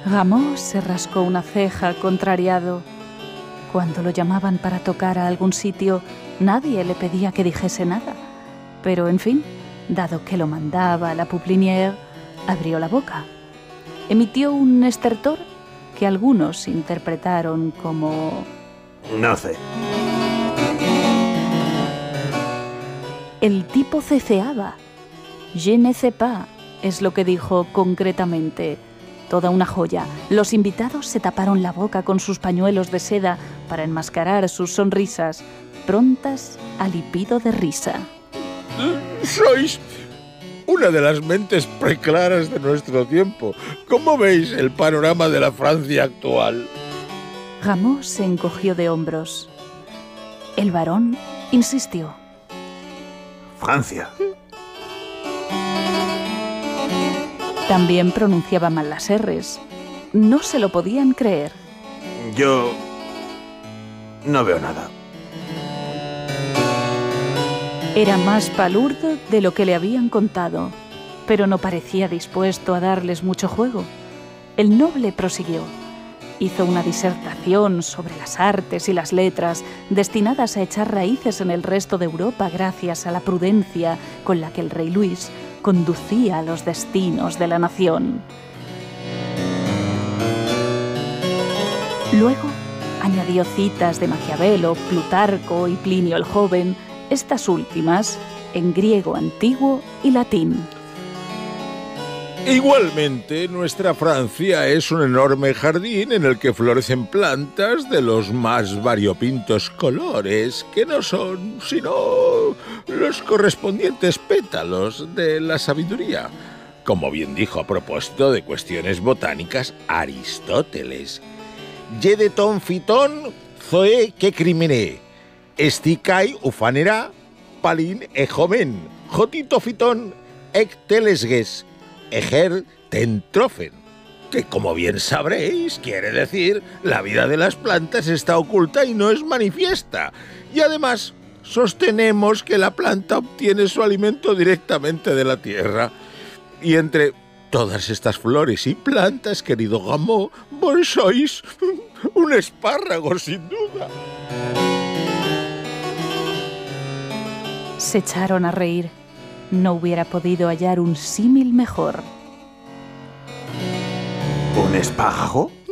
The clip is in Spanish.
Rameau se rascó una ceja contrariado. Cuando lo llamaban para tocar a algún sitio, nadie le pedía que dijese nada. Pero, en fin, dado que lo mandaba a la Pouplinière, abrió la boca. Emitió un estertor que algunos interpretaron como... No sé. El tipo ceceaba. Je ne sais pas, es lo que dijo concretamente. Toda una joya. Los invitados se taparon la boca con sus pañuelos de seda para enmascarar sus sonrisas, prontas al hipido de risa. Sois una de las mentes preclaras de nuestro tiempo. ¿Cómo veis el panorama de la Francia actual? Rameau se encogió de hombros. El varón insistió. Francia. También pronunciaba mal las R's. No se lo podían creer. Yo no veo nada. Era más palurdo de lo que le habían contado, pero no parecía dispuesto a darles mucho juego. El noble prosiguió. Hizo una disertación sobre las artes y las letras destinadas a echar raíces en el resto de Europa gracias a la prudencia con la que el rey Luis conducía los destinos de la nación. Luego añadió citas de Maquiavelo, Plutarco y Plinio el Joven, estas últimas en griego antiguo y latín. Igualmente, nuestra Francia es un enorme jardín en el que florecen plantas de los más variopintos colores, que no son sino los correspondientes pétalos de la sabiduría. Como bien dijo a propósito de cuestiones botánicas Aristóteles. Je de ton fiton zoe que crimené, esticai ufanera palin ejomen, jotito fiton ectelesges, ejer tentrofen, que como bien sabréis quiere decir la vida de las plantas está oculta y no es manifiesta. Y además sostenemos que la planta obtiene su alimento directamente de la tierra. Y entre todas estas flores y plantas, querido Rameau, vos sois un espárrago sin duda. Se echaron a reír. No hubiera podido hallar un símil mejor. ¿Un espárrago?